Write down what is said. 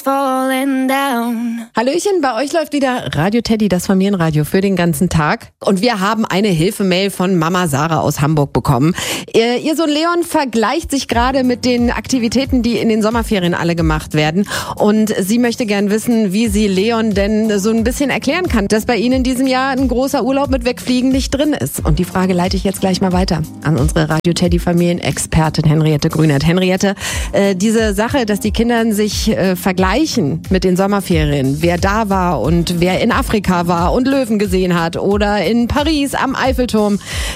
falling down. Hallöchen, bei euch läuft wieder Radio Teddy, das Familienradio für den ganzen Tag. Und wir haben eine Hilfemail von Mama Sarah aus Hamburg bekommen. Ihr Sohn Leon vergleicht sich gerade mit den Aktivitäten, die in den Sommerferien alle gemacht werden. Und sie möchte gern wissen, wie sie Leon denn so ein bisschen erklären kann, dass bei ihnen in diesem Jahr ein großer Urlaub mit Wegfliegen nicht drin ist. Und die Frage leite ich jetzt gleich mal weiter an unsere Radio Teddy Familienexpertin Henriette Grünert. Henriette, diese Sache, dass die Kinder sich vergleichen mit den Sommerferien, wer da war und wer in Afrika war und Löwen gesehen hat oder in Paris am Eiffelturm,